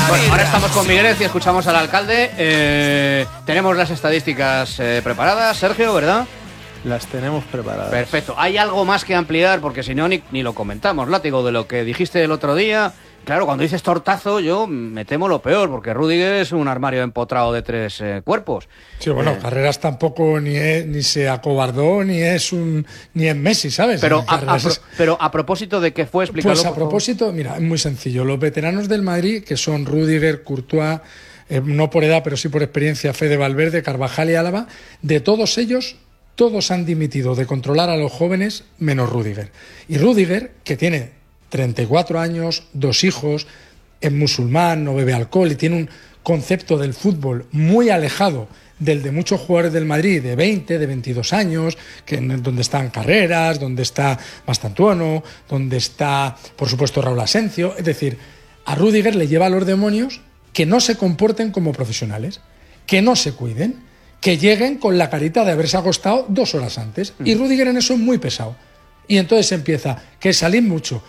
Bueno, ahora estamos con Miguel y escuchamos al alcalde. Tenemos las estadísticas preparadas, Sergio, ¿verdad? Las tenemos preparadas. Perfecto. ¿Hay algo más que ampliar? Porque si no, ni lo comentamos. Látigo, de lo que dijiste el otro día. Claro, cuando dices tortazo, yo me temo lo peor, porque Rüdiger es un armario empotrado de 3 cuerpos. Sí, bueno, Carreras tampoco ni se acobardó, ni es Messi, ¿sabes? Pero a propósito de qué fue, explícalo. Pues a propósito, mira, es muy sencillo. Los veteranos del Madrid, que son Rüdiger, Courtois, no por edad, pero sí por experiencia, Fede Valverde, Carvajal y Álava, de todos ellos, todos han dimitido de controlar a los jóvenes, menos Rüdiger. Y Rüdiger, que tiene 34 años, 2 hijos, es musulmán, no bebe alcohol y tiene un concepto del fútbol muy alejado del de muchos jugadores del Madrid de 20, de 22 años, donde están Carreras, donde está Mastantuono, donde está, por supuesto, Raúl Asencio. Es decir, a Rüdiger le lleva a los demonios que no se comporten como profesionales, que no se cuiden, que lleguen con la carita de haberse acostado 2 horas antes. Y Rüdiger en eso es muy pesado. Y entonces empieza, que salís mucho.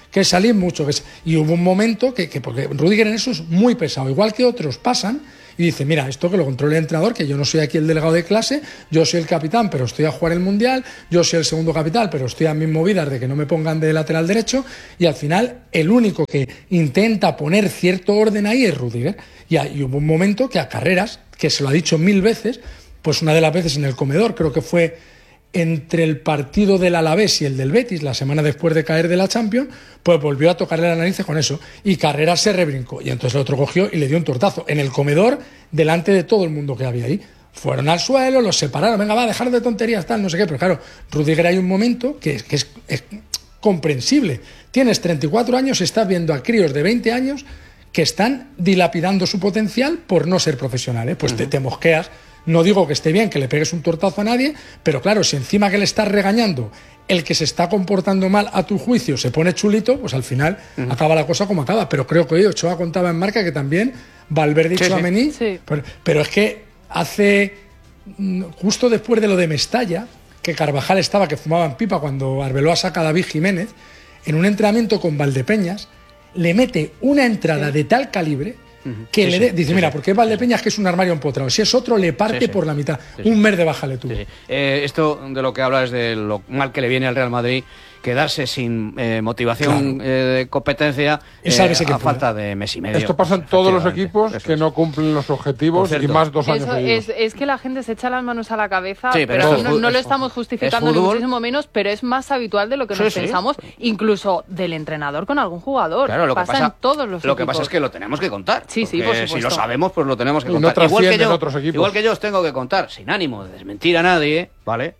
Y hubo un momento porque Rüdiger en eso es muy pesado, igual que otros pasan y dicen, mira, esto que lo controle el entrenador, que yo no soy aquí el delegado de clase, yo soy el capitán, pero estoy a jugar el Mundial, yo soy el segundo capitán, pero estoy a mis movidas de que no me pongan de lateral derecho, y al final el único que intenta poner cierto orden ahí es Rüdiger. Y hubo un momento que a Carreras, que se lo ha dicho 1000 veces, pues una de las veces en el comedor, creo que fue entre el partido del Alavés y el del Betis, la semana después de caer de la Champions, pues volvió a tocarle la nariz con eso, y Carreras se rebrincó, y entonces el otro cogió y le dio un tortazo en el comedor delante de todo el mundo que había ahí. Fueron al suelo, los separaron, venga, va, dejar de tonterías, tal, no sé qué, pero claro, Rüdiger hay un momento que es comprensible. Tienes 34 años, estás viendo a críos de 20 años que están dilapidando su potencial por no ser profesionales, pues te mosqueas. No digo que esté bien que le pegues un tortazo a nadie, pero claro, si encima que le estás regañando el que se está comportando mal a tu juicio se pone chulito, pues al final acaba la cosa como acaba. Pero creo que hoy Ochoa contaba en marca que también Valverde y Tchouaméni, pero es que hace justo después de lo de Mestalla, que Carvajal estaba que fumaban pipa cuando Arbeloa saca a David Jiménez, en un entrenamiento con Valdepeñas, le mete una entrada de tal calibre que dice, mira, porque Valdepeñas que es un armario empotrado, si es otro le parte por la mitad. Un mes de bájale tú. Esto de lo que hablas es de lo mal que le viene al Real Madrid, quedarse sin motivación de competencia a falta de mes y medio. Esto pasa en todos los equipos que no cumplen los objetivos y más 2 años seguidos. Es que la gente se echa las manos a la cabeza, pero no lo estamos justificando ni muchísimo menos, pero es más habitual de lo que nos pensamos, incluso del entrenador con algún jugador. Claro, lo pasa que pasa en todos los Lo que equipos. pasa es que lo tenemos que contar. Sí, por supuesto. Si lo sabemos, pues lo tenemos que Y contar. no trasciende en otros equipos. Igual que yo os tengo que contar, sin ánimo de desmentir a nadie, ¿vale?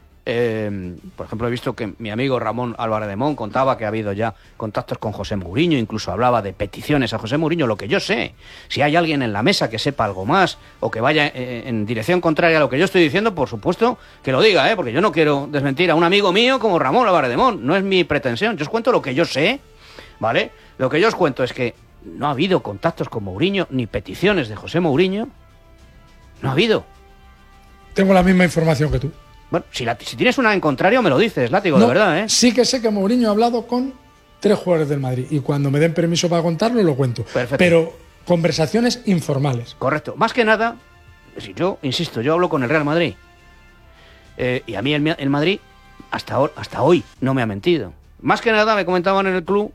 Por ejemplo, he visto que mi amigo Ramón Álvarez de Mon contaba que ha habido ya contactos con José Mourinho, incluso hablaba de peticiones a José Mourinho. Lo que yo sé, si hay alguien en la mesa que sepa algo más o que vaya en dirección contraria a lo que yo estoy diciendo, por supuesto que lo diga, porque yo no quiero desmentir a un amigo mío como Ramón Álvarez de Mon, no es mi pretensión. Yo os cuento lo que yo sé, ¿vale? Lo que yo os cuento es que no ha habido contactos con Mourinho ni peticiones de José Mourinho. No ha habido. Tengo la misma información que tú. Bueno, si tienes una en contrario, me lo dices, Látigo, de verdad, ¿eh? Sí que sé que Mourinho ha hablado con 3 jugadores del Madrid y cuando me den permiso para contarlo, lo cuento. Perfecto. Pero conversaciones informales. Correcto. Más que nada, si yo, insisto, yo hablo con el Real Madrid. Y a mí el Madrid, hasta hoy, no me ha mentido. Más que nada, me comentaban en el club,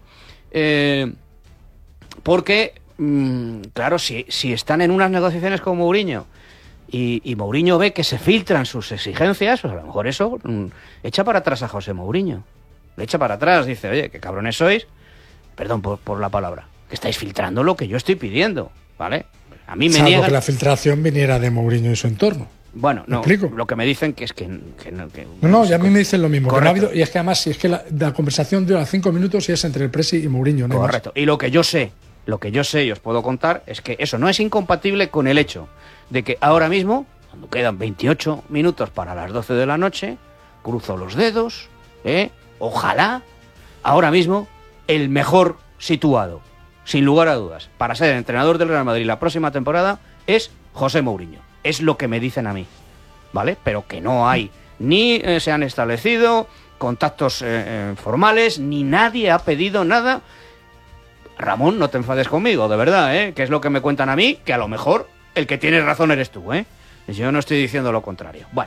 porque, claro, si están en unas negociaciones con Mourinho, y Mourinho ve que se filtran sus exigencias, pues a lo mejor eso echa para atrás a José Mourinho. Le echa para atrás, dice, oye, qué cabrones sois, perdón por la palabra, que estáis filtrando lo que yo estoy pidiendo, ¿vale? A mí me Salvo niegan que la filtración viniera de Mourinho y su entorno. Bueno, no, explico? Lo que me dicen que es que no, y a mí me dicen lo mismo. Que no ha habido, Correcto. y es que además, si es que la conversación dura 5 minutos y es entre el Presi y Mourinho, ¿no? Correcto. Y lo que yo sé y os puedo contar es que eso no es incompatible con el hecho de que ahora mismo, cuando quedan 28 minutos para las 12 de la noche, cruzo los dedos, ojalá, ahora mismo, el mejor situado, sin lugar a dudas, para ser el entrenador del Real Madrid la próxima temporada, es José Mourinho. Es lo que me dicen a mí, ¿vale? Pero que no hay, ni se han establecido contactos formales, ni nadie ha pedido nada. Ramón, no te enfades conmigo, de verdad, que es lo que me cuentan a mí, que a lo mejor el que tienes razón eres tú, Yo no estoy diciendo lo contrario. Bueno,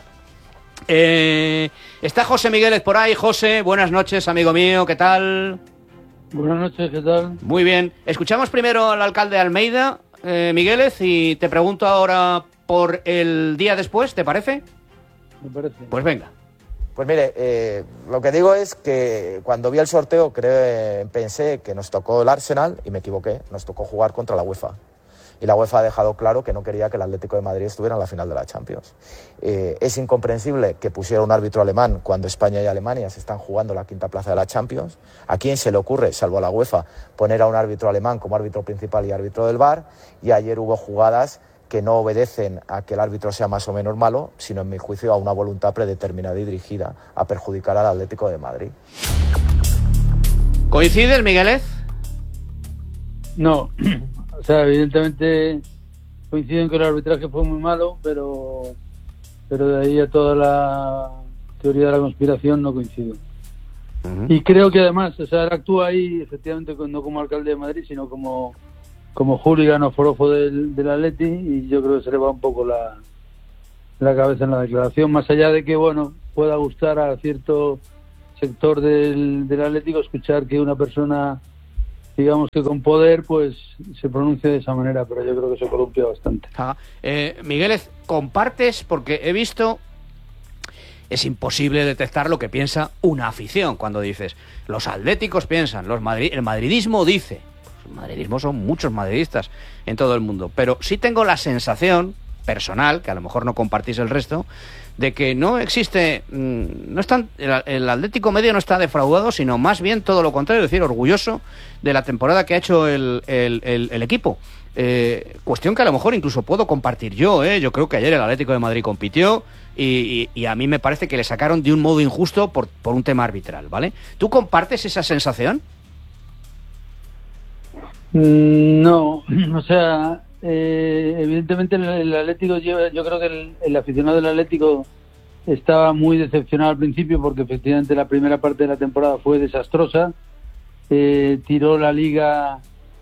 está José Migueles por ahí. José, buenas noches, amigo mío, ¿qué tal? Buenas noches, ¿qué tal? Muy bien. Escuchamos primero al alcalde de Almeida, Migueles, y te pregunto ahora por el día después, ¿te parece? Me parece. Pues venga. Pues mire, lo que digo es que cuando vi el sorteo pensé que nos tocó el Arsenal y me equivoqué, nos tocó jugar contra la UEFA. Y la UEFA ha dejado claro que no quería que el Atlético de Madrid estuviera en la final de la Champions. Es incomprensible que pusiera un árbitro alemán cuando España y Alemania se están jugando la quinta plaza de la Champions. ¿A quién se le ocurre, salvo a la UEFA, poner a un árbitro alemán como árbitro principal y árbitro del VAR? Y ayer hubo jugadas que no obedecen a que el árbitro sea más o menos malo, sino, en mi juicio, a una voluntad predeterminada y dirigida a perjudicar al Atlético de Madrid. ¿Coincides, Migueles? No, o sea, evidentemente coincido en que el arbitraje fue muy malo, pero de ahí a toda la teoría de la conspiración no coincido. Uh-huh. Y creo que además, o sea, actúa ahí efectivamente no como alcalde de Madrid, sino como hooligan o forofo del Atleti, y yo creo que se le va un poco la cabeza en la declaración, más allá de que, bueno, pueda gustar a cierto sector del Atlético escuchar que una persona, digamos que con poder, pues se pronuncie de esa manera, pero yo creo que se columpia bastante. Migueles, ¿compartes? Porque he visto... Es imposible detectar lo que piensa una afición cuando dices, los atléticos piensan, el madridismo dice... El madridismo son muchos madridistas en todo el mundo, pero sí tengo la sensación personal, que a lo mejor no compartís el resto, de que no existe, el Atlético medio no está defraudado, sino más bien todo lo contrario, es decir, orgulloso de la temporada que ha hecho el equipo. Cuestión que a lo mejor incluso puedo compartir yo. Yo creo que ayer el Atlético de Madrid compitió y a mí me parece que le sacaron de un modo injusto por un tema arbitral, ¿vale? ¿Tú compartes esa sensación? No, o sea, evidentemente el Atlético yo creo que el aficionado del Atlético estaba muy decepcionado al principio porque efectivamente la primera parte de la temporada fue desastrosa, tiró la liga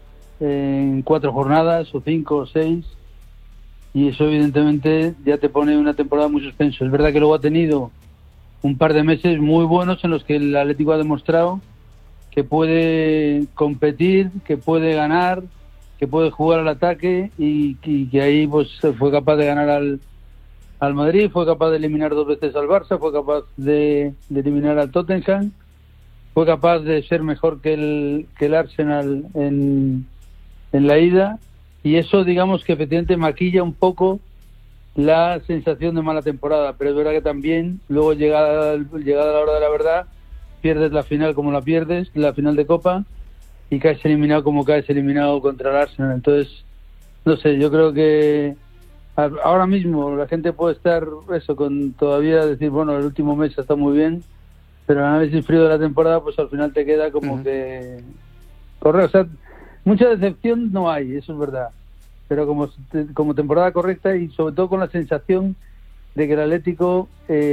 en 4 jornadas o 5 o 6 y eso evidentemente ya te pone una temporada muy suspenso. Es verdad que luego ha tenido un par de meses muy buenos en los que el Atlético ha demostrado que puede competir, que puede ganar, que puede jugar al ataque y que ahí pues fue capaz de ganar al Madrid, fue capaz de eliminar 2 veces al Barça, fue capaz de eliminar al Tottenham, fue capaz de ser mejor que el Arsenal en la ida, y eso digamos que efectivamente maquilla un poco la sensación de mala temporada, pero es verdad que también luego llegada la hora de la verdad pierdes la final como la pierdes, la final de Copa, y caes eliminado como caes eliminado contra el Arsenal. Entonces, no sé, yo creo que ahora mismo la gente puede estar con todavía decir, bueno, el último mes está muy bien, pero el análisis frío de la temporada, pues al final te queda como que correr, o sea, mucha decepción no hay, eso es verdad, pero como temporada correcta y sobre todo con la sensación de que el Atlético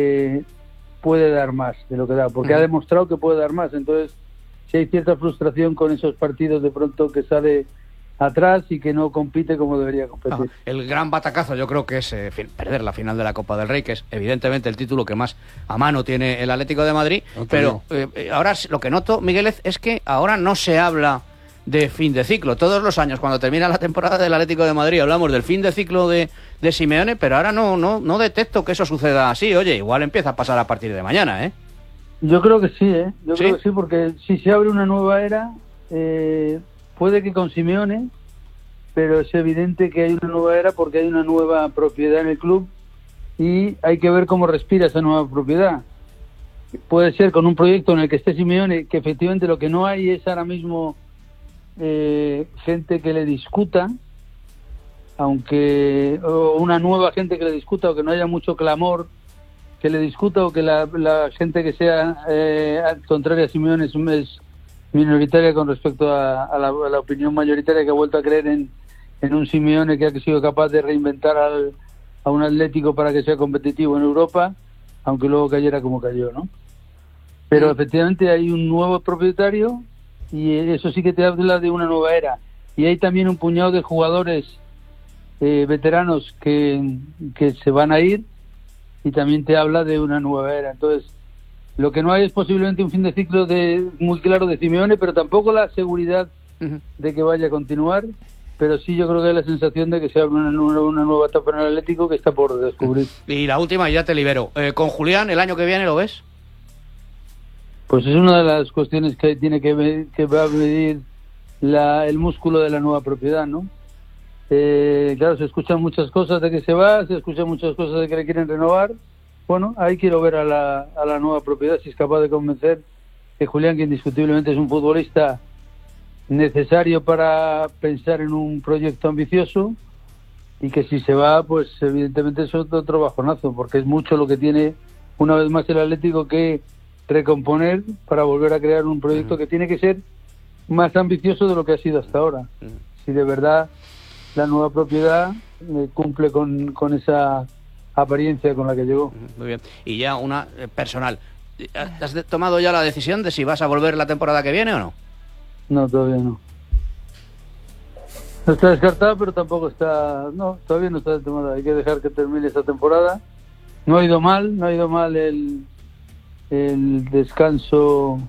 puede dar más de lo que da, porque ha demostrado que puede dar más. Entonces, si hay cierta frustración con esos partidos de pronto que sale atrás y que no compite como debería competir. El gran batacazo yo creo que es perder la final de la Copa del Rey, que es evidentemente el título que más a mano tiene el Atlético de Madrid, pero ahora lo que noto, Migueles, es que ahora no se habla de fin de ciclo. Todos los años cuando termina la temporada del Atlético de Madrid hablamos del fin de ciclo de Simeone, pero ahora no detecto que eso suceda así. Oye, igual empieza a pasar a partir de mañana, Yo creo que sí, Yo creo que sí, porque si se abre una nueva era, puede que con Simeone, pero es evidente que hay una nueva era porque hay una nueva propiedad en el club y hay que ver cómo respira esa nueva propiedad. Puede ser con un proyecto en el que esté Simeone, que efectivamente lo que no hay es ahora mismo gente que le discuta, o una nueva gente que le discuta, o que no haya mucho clamor que le discuta, o que la gente que sea contraria a Simeone es minoritaria con respecto a la opinión mayoritaria, que ha vuelto a creer en un Simeone que ha sido capaz de reinventar a un Atlético para que sea competitivo en Europa, aunque luego cayera como cayó, ¿no? Pero efectivamente hay un nuevo propietario y eso sí que te habla de una nueva era. Y hay también un puñado de jugadores veteranos que se van a ir, y también te habla de una nueva era. Entonces, lo que no hay es posiblemente un fin de ciclo muy claro de Simeone, pero tampoco la seguridad de que vaya a continuar. Pero sí, yo creo que hay la sensación de que se abre una nueva etapa en el Atlético que está por descubrir. Y la última, y ya te libero. ¿Con Julián el año que viene lo ves? Pues es una de las cuestiones que tiene que va a medir el músculo de la nueva propiedad, ¿no? Claro, se escuchan muchas cosas de que se va, se escuchan muchas cosas de que le quieren renovar. Bueno, ahí quiero ver a la nueva propiedad si es capaz de convencer que Julián, que indiscutiblemente es un futbolista necesario para pensar en un proyecto ambicioso, y que si se va, pues evidentemente es otro bajonazo, porque es mucho lo que tiene una vez más el Atlético que recomponer para volver a crear un proyecto que tiene que ser más ambicioso de lo que ha sido hasta ahora. Si de verdad la nueva propiedad cumple con esa apariencia con la que llegó. Muy bien. Y ya una personal. ¿Has tomado ya la decisión de si vas a volver la temporada que viene o no? No, todavía no. No está descartado, pero tampoco está... No, todavía no está tomada. Hay que dejar que termine esta temporada. No ha ido mal el descanso,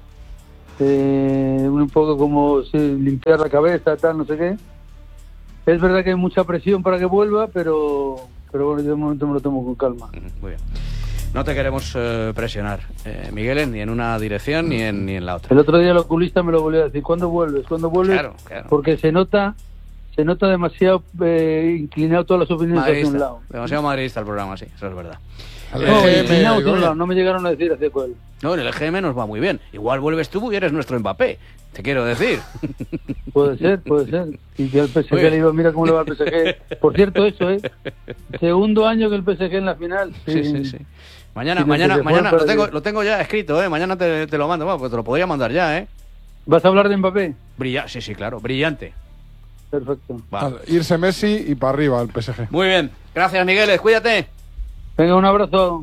un poco como limpiar la cabeza, tal, no sé qué. Es verdad que hay mucha presión para que vuelva, pero bueno, yo de momento me lo tomo con calma. Muy bien. No te queremos presionar, Miguel, ni en una dirección ni en la otra. El otro día el oculista me lo volvió a decir: ¿cuándo vuelves? Claro. Porque se nota demasiado inclinado todas las opiniones hacia un lado. Demasiado madridista el programa, sí, eso es verdad. No me llegaron a decir hacia cuál. No, en el EGM nos va muy bien. Igual vuelves tú y eres nuestro Mbappé, te quiero decir. Puede ser. Y que al PSG le digo, mira cómo le va al PSG. Por cierto, eso, segundo año que el PSG en la final. Sí. Mañana lo tengo ya escrito, mañana te lo mando, pues te lo podría mandar ya, ¿Vas a hablar de Mbappé? Sí, claro, brillante. Perfecto. Vale. Irse Messi y para arriba el PSG. Muy bien, gracias Miguel, cuídate. Venga, un abrazo.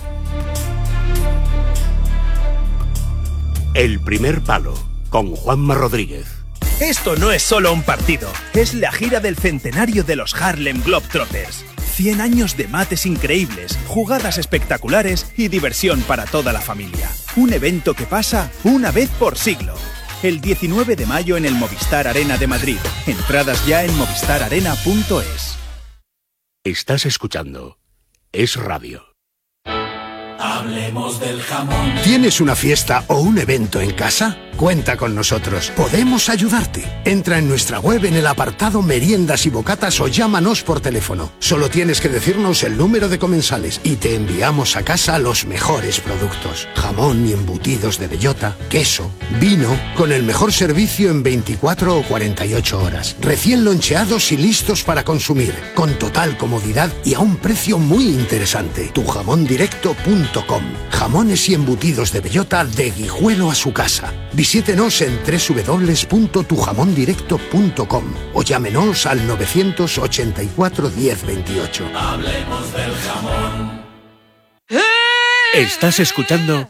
El primer palo, con Juanma Rodríguez. Esto no es solo un partido, es la gira del centenario de los Harlem Globetrotters. 100 años de mates increíbles, jugadas espectaculares y diversión para toda la familia. Un evento que pasa una vez por siglo. El 19 de mayo en el Movistar Arena de Madrid. Entradas ya en movistararena.es. Estás escuchando Es Radio. Hablemos del jamón. ¿Tienes una fiesta o un evento en casa? Cuenta con nosotros. Podemos ayudarte. Entra en nuestra web en el apartado Meriendas y Bocatas o llámanos por teléfono. Solo tienes que decirnos el número de comensales y te enviamos a casa los mejores productos. Jamón y embutidos de bellota, queso, vino, con el mejor servicio en 24 o 48 horas. Recién loncheados y listos para consumir, con total comodidad y a un precio muy interesante. Tujamondirecto.com. Jamones y embutidos de bellota de Guijuelo a su casa. Visítenos en www.tujamondirecto.com o llámenos al 984 1028. Hablemos del jamón. Estás escuchando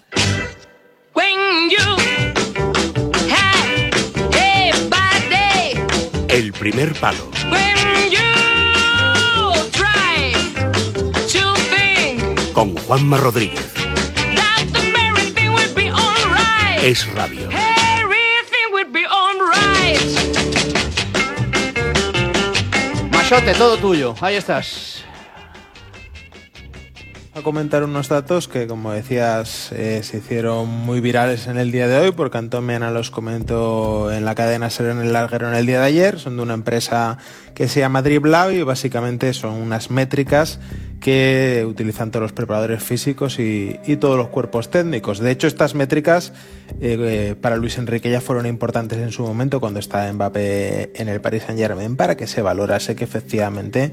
El primer palo. Con Juanma Rodríguez. Es Radio. Machote, todo tuyo. Ahí estás. A comentar unos datos que, como decías, se hicieron muy virales en el día de hoy, porque Antón Mena los comentó en la cadena SER en el Larguero en el día de ayer. Son de una empresa que se llama Dribblau y básicamente son unas métricas que utilizan todos los preparadores físicos y todos los cuerpos técnicos. De hecho, estas métricas para Luis Enrique ya fueron importantes en su momento cuando estaba Mbappé en el Paris Saint-Germain, para que se valorase que efectivamente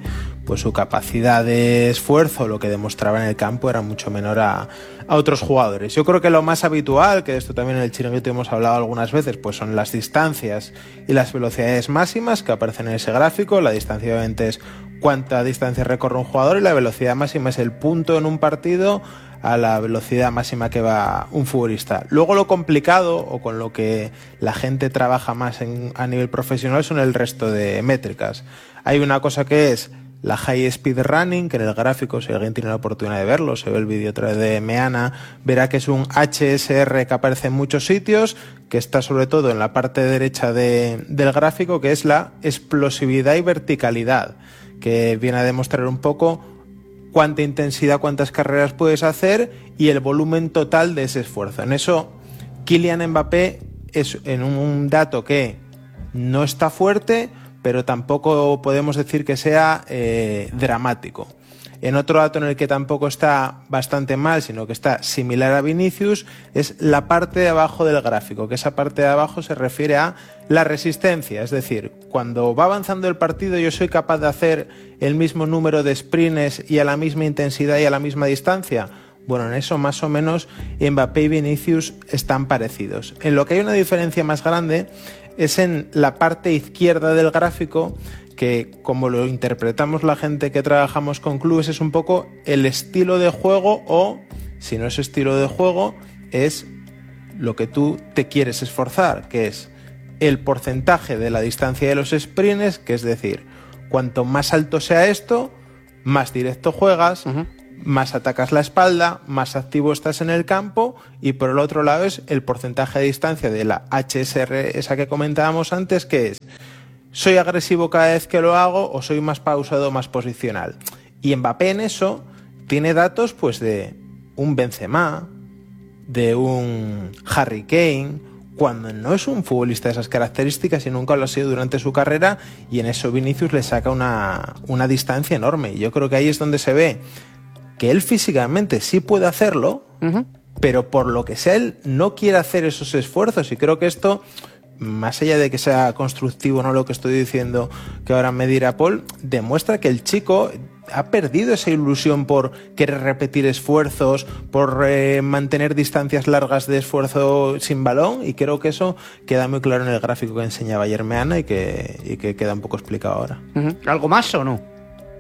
pues su capacidad de esfuerzo, lo que demostraba en el campo, era mucho menor a otros jugadores. Yo creo que lo más habitual, que de esto también en el Chiringuito hemos hablado algunas veces, pues son las distancias y las velocidades máximas que aparecen en ese gráfico. La distancia obviamente es cuánta distancia recorre un jugador y la velocidad máxima es el punto en un partido a la velocidad máxima que va un futbolista. Luego lo complicado, o con lo que la gente trabaja más a nivel profesional, son el resto de métricas. Hay una cosa que es la High Speed Running, que en el gráfico, si alguien tiene la oportunidad de verlo, se ve el vídeo otra vez de Meana, verá que es un HSR que aparece en muchos sitios, que está sobre todo en la parte derecha del gráfico, que es la explosividad y verticalidad, que viene a demostrar un poco cuánta intensidad, cuántas carreras puedes hacer y el volumen total de ese esfuerzo. En eso, Kylian Mbappé es en un dato que no está fuerte, pero tampoco podemos decir que sea dramático. En otro dato en el que tampoco está bastante mal, sino que está similar a Vinicius, es la parte de abajo del gráfico, que esa parte de abajo se refiere a la resistencia, es decir, cuando va avanzando el partido yo soy capaz de hacer el mismo número de sprints y a la misma intensidad y a la misma distancia. Bueno, en eso más o menos Mbappé y Vinicius están parecidos. En lo que hay una diferencia más grande es en la parte izquierda del gráfico, que como lo interpretamos la gente que trabajamos con clubes es un poco el estilo de juego, o si no es estilo de juego es lo que tú te quieres esforzar, que es el porcentaje de la distancia de los sprints, que es decir, cuanto más alto sea esto, más directo juegas, más atacas la espalda, más activo estás en el campo, y por el otro lado es el porcentaje de distancia de la HSR, esa que comentábamos antes, que es soy agresivo cada vez que lo hago o soy más pausado, más posicional. Y Mbappé en eso tiene datos pues de un Benzema, de un Harry Kane, cuando no es un futbolista de esas características y nunca lo ha sido durante su carrera, y en eso Vinicius le saca una distancia enorme. Y yo creo que ahí es donde se ve que él físicamente sí puede hacerlo, pero por lo que sea él no quiere hacer esos esfuerzos, y creo que esto, más allá de que sea constructivo o no lo que estoy diciendo que ahora me dirá Paul, demuestra que el chico ha perdido esa ilusión por querer repetir esfuerzos, por mantener distancias largas de esfuerzo sin balón, y creo que eso queda muy claro en el gráfico que enseñaba ayer Meana y que queda un poco explicado ahora. ¿Algo más o no?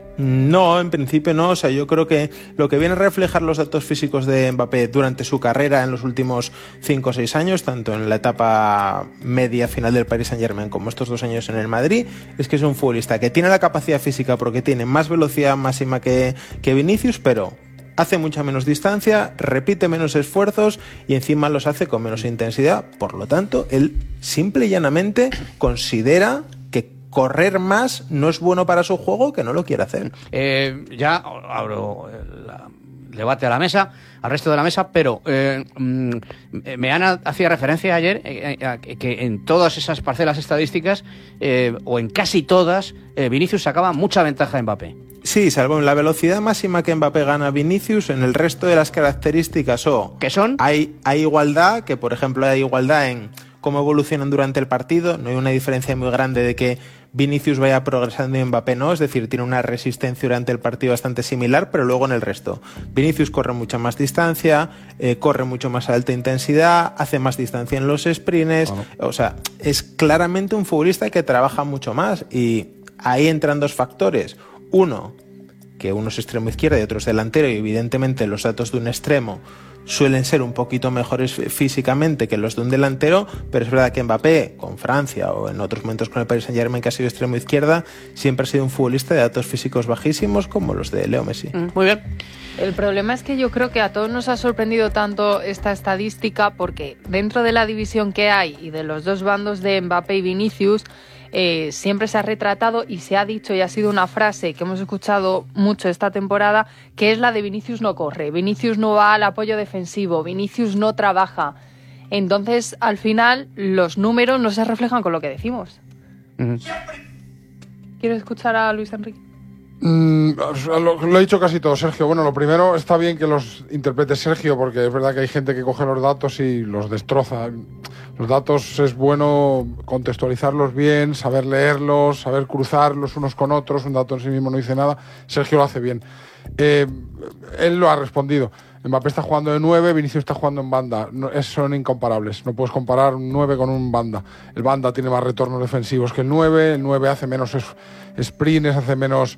No, en principio no. O sea, yo creo que lo que viene a reflejar los datos físicos de Mbappé durante su carrera en los últimos 5 o 6 años, tanto en la etapa media final del Paris Saint-Germain como estos 2 años en el Madrid, es que es un futbolista que tiene la capacidad física porque tiene más velocidad máxima que Vinicius, pero hace mucha menos distancia, repite menos esfuerzos y encima los hace con menos intensidad. Por lo tanto, él simple y llanamente considera que correr más no es bueno para su juego, que no lo quiere hacer. Ya abro el debate al resto de la mesa, pero Meana hacía referencia ayer que en todas esas parcelas estadísticas, o en casi todas, Vinicius sacaba mucha ventaja de Mbappé. Sí, salvo en la velocidad máxima que Mbappé gana a Vinicius, en el resto de las características, ¿qué son? Hay igualdad, que por ejemplo hay igualdad en cómo evolucionan durante el partido. No hay una diferencia muy grande de que Vinicius vaya progresando y Mbappé no, es decir, tiene una resistencia durante el partido bastante similar, pero luego en el resto Vinicius corre mucha más distancia, corre mucho más a alta intensidad, hace más distancia en los sprints, o sea, es claramente un futbolista que trabaja mucho más, y ahí entran 2 factores. Uno, que uno es extremo izquierda y otro es delantero, y evidentemente los datos de un extremo suelen ser un poquito mejores físicamente que los de un delantero, pero es verdad que Mbappé, con Francia o en otros momentos con el Paris Saint-Germain, que ha sido extremo izquierda, siempre ha sido un futbolista de datos físicos bajísimos como los de Leo Messi. Muy bien. El problema es que yo creo que a todos nos ha sorprendido tanto esta estadística, porque dentro de la división que hay y de los 2 bandos de Mbappé y Vinicius, siempre se ha retratado y se ha dicho, y ha sido una frase que hemos escuchado mucho esta temporada, que es la de Vinicius no corre, Vinicius no va al apoyo defensivo, Vinicius no trabaja. Entonces, al final, los números no se reflejan con lo que decimos. ¿Quieres escuchar a Luis Enrique? Lo he dicho casi todo, Sergio. Bueno, lo primero, está bien que los interprete Sergio, porque es verdad que hay gente que coge los datos y los destroza. Los datos es bueno contextualizarlos bien, saber leerlos, saber cruzarlos unos con otros. Un dato en sí mismo no dice nada. Sergio lo hace bien. Él lo ha respondido. Mbappé está jugando de 9, Vinicius está jugando en banda. Son incomparables. No puedes comparar un 9 con un banda. El banda tiene más retornos defensivos que el 9 hace menos sprints, hace menos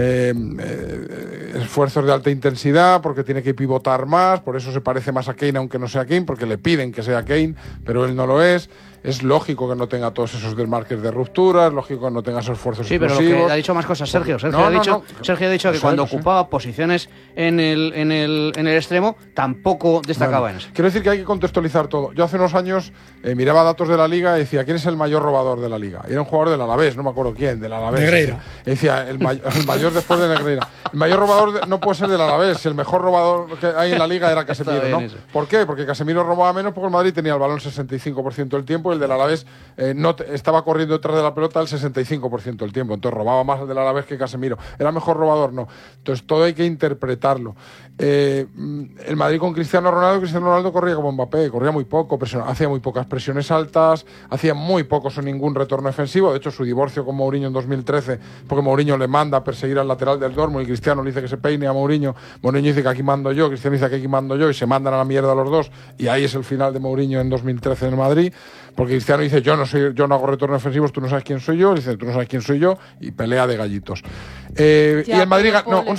esfuerzos de alta intensidad, porque tiene que pivotar más, por eso se parece más a Kane, aunque no sea Kane, porque le piden que sea Kane, pero él no lo es. Es lógico que no tenga todos esos desmarques de ruptura, es lógico que no tenga esos esfuerzos explosivos. Sí, pero lo que ha dicho más cosas Sergio. Sergio ha dicho que cuando ocupaba posiciones en el extremo, tampoco destacaba en eso. Quiero decir que hay que contextualizar todo. Yo hace unos años miraba datos de la Liga y decía, ¿quién es el mayor robador de la Liga? Y era un jugador del Alavés, no me acuerdo quién, del Alavés. Negreira. Y decía, el mayor después de Negreira. El mayor robador no puede ser del Alavés, si el mejor robador que hay en la Liga era Casemiro, ¿no? ¿Por qué? Porque Casemiro robaba menos porque el Madrid tenía el balón 65% del tiempo y el del Alavés estaba corriendo detrás de la pelota el 65% del tiempo. Entonces robaba más el del Alavés que Casemiro. ¿Era mejor robador? No. Entonces todo hay que interpretarlo. El Madrid con Cristiano Ronaldo corría como Mbappé, corría muy poco, hacía muy pocas presiones altas, hacía muy pocos o ningún retorno defensivo. De hecho, su divorcio con Mourinho en 2013, porque Mourinho le manda a perseguir al lateral del Dortmund y Cristiano le dice que se peine a Mourinho. Mourinho dice que aquí mando yo, Cristiano dice que aquí mando yo, y se mandan a la mierda los dos, y ahí es el final de Mourinho en 2013 en el Madrid, porque Cristiano dice, yo no hago retornos defensivos, tú no sabes quién soy yo, dice, tú no sabes quién soy yo, y pelea de gallitos. Y el Madrid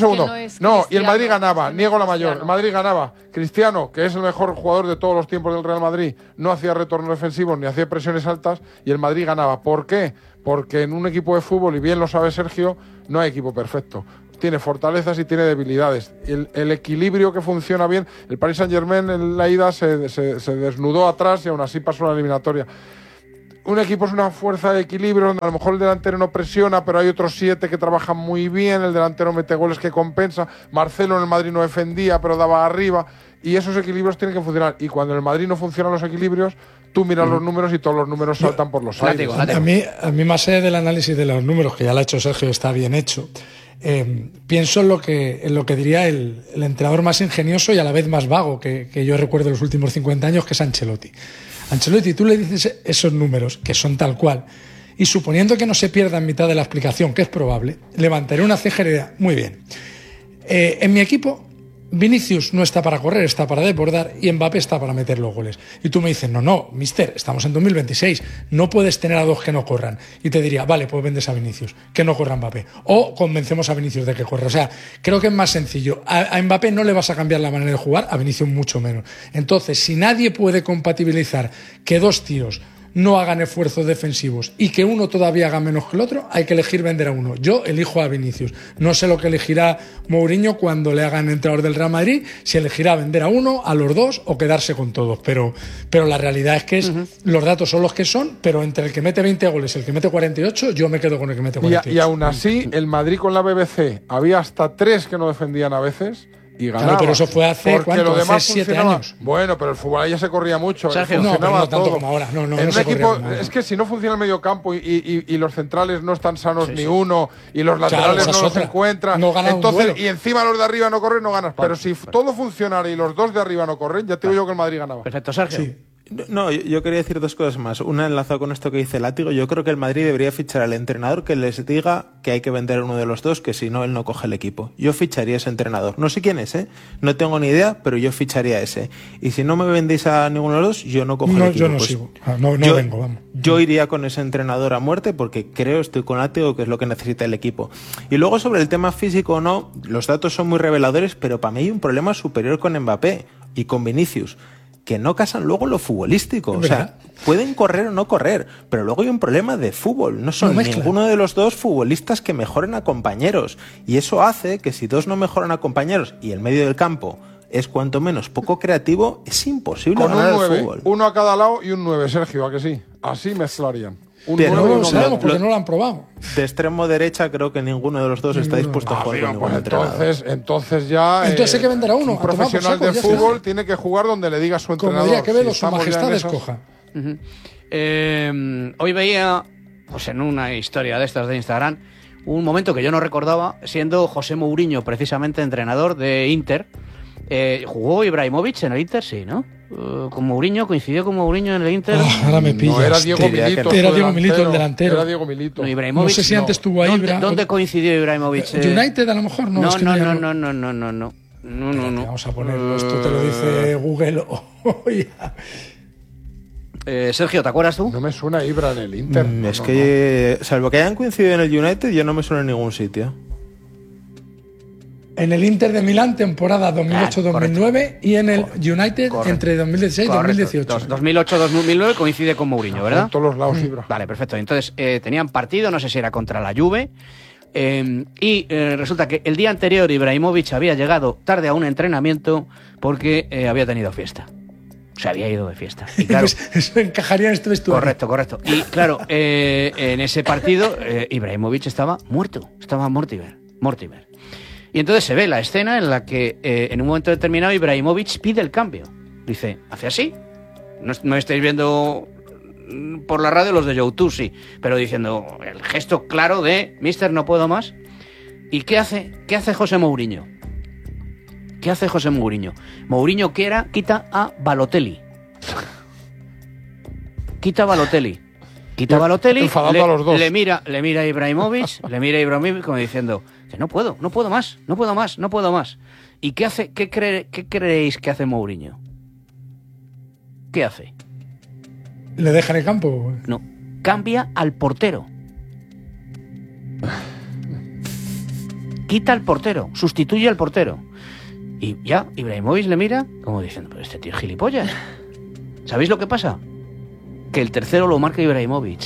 y el Madrid ganaba, niego la mayor, el Madrid ganaba. Cristiano, que es el mejor jugador de todos los tiempos del Real Madrid, no hacía retornos defensivos ni hacía presiones altas, y el Madrid ganaba. ¿Por qué? Porque en un equipo de fútbol, y bien lo sabe Sergio, no hay equipo perfecto. Tiene fortalezas y tiene debilidades. El equilibrio que funciona bien. El Paris Saint-Germain en la ida se desnudó atrás y aún así pasó la eliminatoria. Un equipo es una fuerza de equilibrio donde a lo mejor el delantero no presiona, pero hay otros 7 que trabajan muy bien, el delantero mete goles que compensa. Marcelo en el Madrid no defendía, pero daba arriba. Y esos equilibrios tienen que funcionar. Y cuando en el Madrid no funcionan los equilibrios, tú miras los números y todos los números saltan por los aires. A mí más allá del análisis de los números, que ya lo ha hecho Sergio, está bien hecho, pienso en lo que diría el entrenador más ingenioso y a la vez más vago que yo recuerdo en los últimos 50 años, que es Ancelotti. Ancelotti, tú le dices esos números, que son tal cual, y suponiendo que no se pierda en mitad de la explicación, que es probable, levantaré una ceja y diré, muy bien, en mi equipo Vinicius no está para correr, está para desbordar, y Mbappé está para meter los goles. Y tú me dices, no, mister, estamos en 2026, no puedes tener a dos que no corran. Y te diría, vale, pues vendes a Vinicius, que no corra Mbappé. O convencemos a Vinicius de que corra. O sea, creo que es más sencillo. A Mbappé no le vas a cambiar la manera de jugar, a Vinicius mucho menos. Entonces, si nadie puede compatibilizar que dos tíos no hagan esfuerzos defensivos y que uno todavía haga menos que el otro, hay que elegir vender a uno. Yo elijo a Vinicius. No sé lo que elegirá Mourinho cuando le hagan entrenador del Real Madrid, si elegirá vender a uno, a los dos o quedarse con todos. Pero la realidad es que los datos son los que son, pero entre el que mete 20 goles y el que mete 48, yo me quedo con el que mete 48. Y aún así, el Madrid con la BBC había hasta 3 que no defendían a veces. Y ganaba. Claro, pero eso fue hace, ¿cuánto? Hace 7 años. Bueno, pero el fútbol ya se corría mucho. Sergio, funcionaba no tanto como ahora. No, en un equipo, es que si no funciona el medio campo y los centrales no están sanos ni uno, y los laterales no los encuentran, entonces, y encima los de arriba no corren, no ganas. Pero si todo funcionara y los dos de arriba no corren, ya te digo yo que el Madrid ganaba. Perfecto, Sergio. Sí. No, yo quería decir 2 cosas más. Una, enlazado con esto que dice Látigo, yo creo que el Madrid debería fichar al entrenador que les diga que hay que vender a uno de los dos, que si no, él no coge el equipo. Yo ficharía a ese entrenador. No sé quién es, no tengo ni idea, pero yo ficharía a ese. Y si no me vendéis a ninguno de los dos, yo no cojo el equipo. Yo no sigo. No vengo, vamos. Yo iría con ese entrenador a muerte porque estoy con Látigo, que es lo que necesita el equipo. Y luego sobre el tema físico o no, los datos son muy reveladores, pero para mí hay un problema superior con Mbappé y con Vinicius, que no casan luego lo futbolístico. O sea, pueden correr o no correr, pero luego hay un problema de fútbol. No son ninguno de los dos futbolistas que mejoren a compañeros. Y eso hace que si dos no mejoran a compañeros y el medio del campo es cuanto menos poco creativo, es imposible ganar el fútbol. Uno a cada lado y un 9, Sergio, ¿a que sí? Así mezclarían. Pero no lo sabemos porque no lo han probado. De extremo derecha creo que ninguno de los dos está dispuesto a jugar con ningún entrenador. Entonces ya hay que vender a uno. Un profesional de fútbol tiene que jugar donde le diga su entrenador. Como diría Quevedo, su majestad escoja. Hoy veía, pues en una historia de estas de Instagram, un momento que yo no recordaba, siendo José Mourinho precisamente entrenador de Inter. ¿Jugó Ibrahimovic en el Inter? Sí, ¿no? con Mourinho, coincidió con Mourinho en el Inter. Ahora me pillas. No, era Diego Milito. Era Diego Milito el delantero. Era Diego Milito. No, Ibrahimovic, no sé si antes tuvo a Ibra. ¿Dónde coincidió Ibrahimovic? United a lo mejor no. No, es que no. Vamos a ponerlo. Esto te lo dice Google. Sergio, ¿te acuerdas tú? No me suena Ibra en el Inter. Es que, salvo que hayan coincidido en el United, yo no me suena en ningún sitio. En el Inter de Milán, temporada 2008-2009, y en el United entre 2016 y 2018. 2008-2009 coincide con Mourinho, ¿verdad? En todos los lados, Ibra. Vale, perfecto. Entonces, tenían partido, no sé si era contra la Juve, y resulta que el día anterior Ibrahimovic había llegado tarde a un entrenamiento porque había tenido fiesta. Se había ido de fiesta. Y claro, eso encajaría en este vestuario. Correcto. Y claro, en ese partido Ibrahimovic estaba muerto. Estaba Mortimer. Y entonces se ve la escena en la que en un momento determinado Ibrahimovic pide el cambio. Dice, hace así. No estáis viendo por la radio los de YouTube, sí. Pero diciendo el gesto claro de Mister, no puedo más. ¿Y qué hace José Mourinho? ¿Qué hace José Mourinho? Mourinho quita a Balotelli. Quita a Balotelli, le mira a Ibrahimovic, como diciendo que no puedo más. ¿Y qué creéis que hace Mourinho? ¿Qué hace? ¿Le deja en el campo? No, cambia al portero. Quita al portero, sustituye al portero. Y ya Ibrahimovic le mira como diciendo, pero este tío es gilipollas. ¿Sabéis lo que pasa? Que el tercero lo marca Ibrahimovic.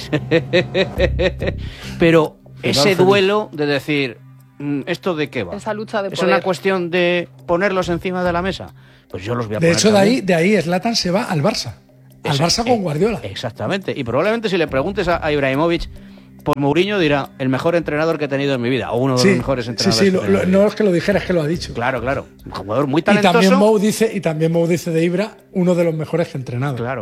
Pero ese duelo de decir, ¿esto de qué va? Esa lucha de poder. ¿Es una cuestión de ponerlos encima de la mesa? Pues yo los voy a poner. De hecho, de ahí Zlatan se va al Barça. Al Barça con Guardiola. Exactamente. Y probablemente si le preguntes a Ibrahimovic por Mourinho, dirá, el mejor entrenador que he tenido en mi vida, o uno de los mejores entrenadores. Sí, no es que lo dijera, es que lo ha dicho. Claro. Un jugador muy talentoso. Y también Mou dice de Ibra, uno de los mejores que ha entrenado. Claro.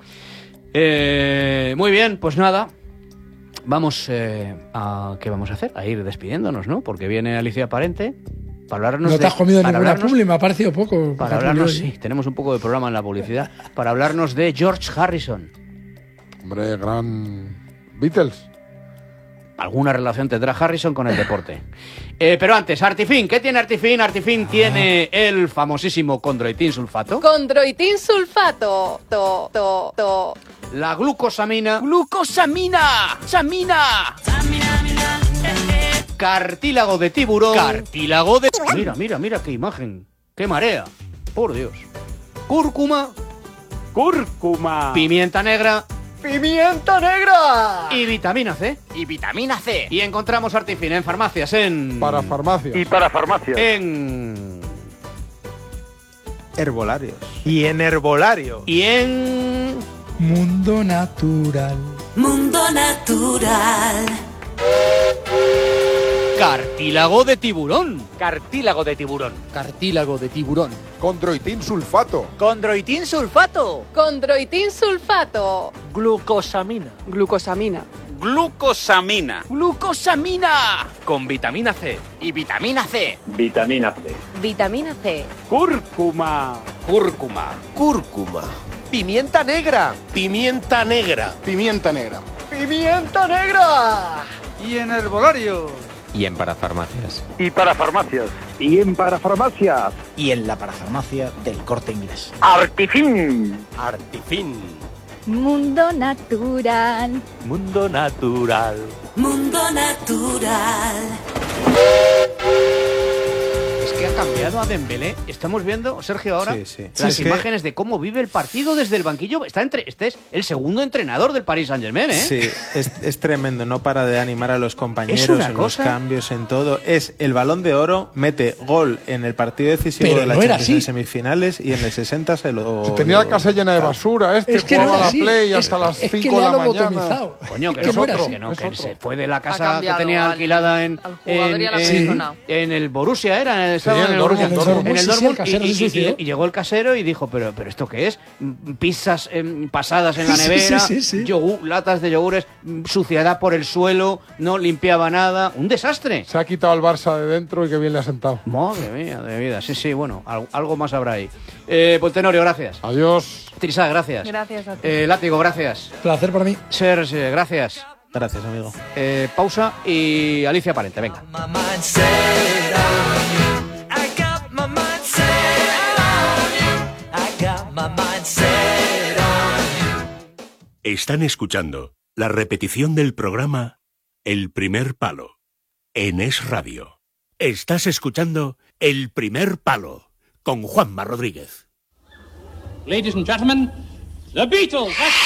Muy bien, pues nada. Vamos a... ¿Qué vamos a hacer? A ir despidiéndonos, ¿no? Porque viene Alicia Parente para hablarnos no te has comido ninguna publi, me ha parecido poco. Para hablarnos, sí, tenemos un poco de programa en la publicidad. Para hablarnos de George Harrison. Hombre, gran Beatles. Alguna relación tendrá Harrison con el deporte. Pero antes, Artifin. ¿Qué tiene Artifin? Artifin tiene el famosísimo condroitin sulfato. Condroitin sulfato. La glucosamina. ¡Samina! Cartílago de tiburón. Mira, qué imagen. Qué marea. Por Dios. Cúrcuma. Pimienta negra. Y vitamina C. Y encontramos Artifin en farmacias, Para farmacias. En herbolarios. Y en herbolario. Y en Mundo Natural. cartílago de tiburón. Condroitin sulfato. Glucosamina. Con vitamina C. Y vitamina C. Cúrcuma. Pimienta negra. Y en herbolario. Y en parafarmacias. Y en parafarmacias. Y en la parafarmacia del Corte Inglés. Artifin. Mundo natural. Es que ha cambiado a Dembélé. Estamos viendo, Sergio, ahora las Sí, imágenes de cómo vive el partido desde el banquillo. Este es el segundo entrenador del Paris Saint-Germain, ¿eh? Sí, es tremendo. No para de animar a los compañeros Es una en cosa. los cambios, en todo. Es el Balón de Oro, mete gol en el partido decisivo Pero de la no era Champions así. en semifinales y en el 60 se lo... Tenía la casa llena de basura. Es que jugaba no era la así. Play hasta las 5 de la mañana. Coño, que Es que no, no era otro, así. que no, Es que otro. se fue de la Ha casa que cambiado tenía al alquilada en jugador y a la persona. en el Borussia, era, Sí, estaba en en el el Borussia en el Dortmund, casero se suicidó. y llegó el casero y dijo, pero ¿esto qué es? Pizzas pasadas en la nevera, latas de yogures, suciedad por el suelo, no limpiaba nada, un desastre. Se ha quitado el Barça de dentro y qué bien le ha sentado. Madre mía, de vida, sí, bueno, algo más habrá ahí. Pues Tenorio, gracias. Adiós. Trisá, gracias. Gracias a ti. Látigo, gracias. Placer para mí. Serge, gracias. Gracias, amigo. Pausa y Alicia Parente, venga. Están escuchando la repetición del programa El Primer Palo en Es Radio. Estás escuchando El Primer Palo con Juanma Rodríguez. Ladies and gentlemen, The Beatles.